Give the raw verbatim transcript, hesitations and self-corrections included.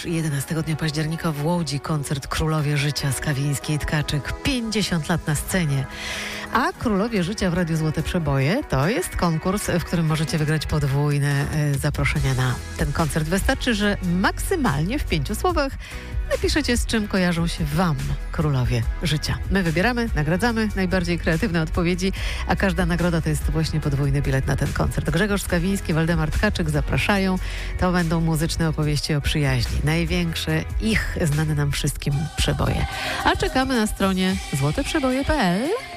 jedenastego dnia października w Łodzi koncert Królowie Życia Skawiński i Tkaczyk. pięćdziesiąt lat na scenie. A Królowie Życia w Radiu Złote Przeboje to jest konkurs, w którym możecie wygrać podwójne y, zaproszenia na ten koncert. Wystarczy, że maksymalnie w pięciu słowach napiszecie, z czym kojarzą się Wam Królowie Życia. My wybieramy, nagradzamy najbardziej kreatywne odpowiedzi, a każda nagroda to jest właśnie podwójny bilet na ten koncert. Grzegorz Skawiński, Waldemar Tkaczyk zapraszają. To będą muzyczne opowieści o przyjaźni. Największe ich znane nam wszystkim przeboje. A czekamy na stronie złote przeboje kropka p l.